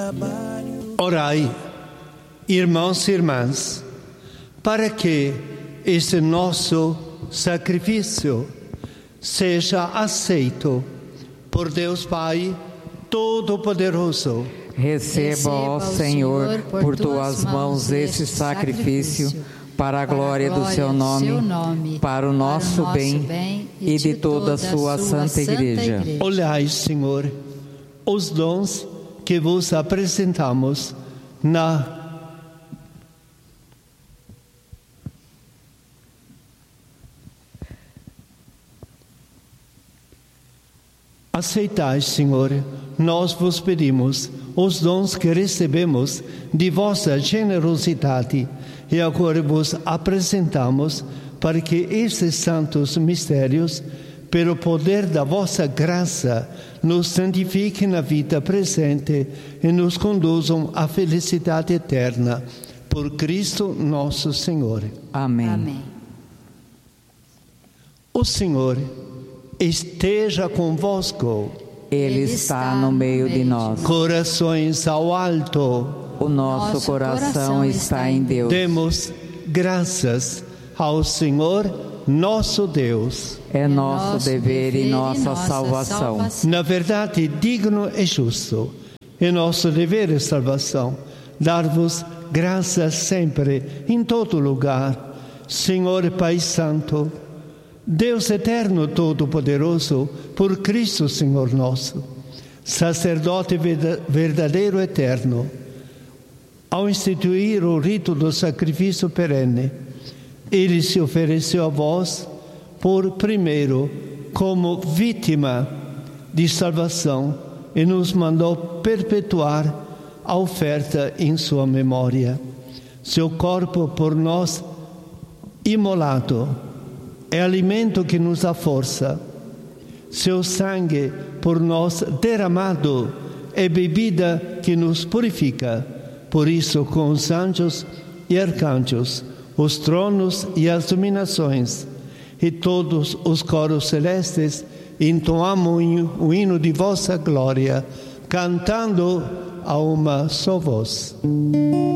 Orai, irmãos e irmãs, para que este nosso sacrifício seja aceito por Deus Pai Todo-Poderoso. Receba, ó Senhor, por tuas mãos este sacrifício, para a glória do seu nome, para o nosso bem e de toda a sua santa igreja. Olhai, Senhor, os dons que vos apresentamos na Aceitai, Senhor, nós vos pedimos os dons que recebemos de vossa generosidade e agora vos apresentamos para que estes santos mistérios, pelo poder da vossa graça, nos santifiquem na vida presente e nos conduzam à felicidade eterna. Por Cristo nosso Senhor. Amém. Amém. O Senhor esteja convosco. Ele está no meio de nós. Corações ao alto. O nosso coração está em Deus. Demos graças ao Senhor nosso Deus. É nosso dever e nossa salvação. Na verdade, digno e justo. É nosso dever e salvação. Dar-vos graças sempre, em todo lugar. Senhor Pai Santo, Deus eterno todo-poderoso, por Cristo Senhor nosso, sacerdote verdadeiro eterno, ao instituir o rito do sacrifício perene, ele se ofereceu a vós por primeiro como vítima de salvação e nos mandou perpetuar a oferta em sua memória. Seu corpo por nós imolado é alimento que nos dá força. Seu sangue por nós derramado é bebida que nos purifica. Por isso, com os anjos e arcanjos, os tronos e as dominações e todos os coros celestes, entoamos o hino de vossa glória, cantando a uma só voz.